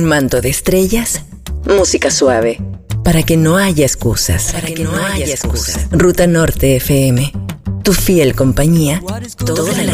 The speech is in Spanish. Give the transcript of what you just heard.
un manto de estrellas, música suave, para que no haya excusas. Ruta Norte FM, tu fiel compañía toda la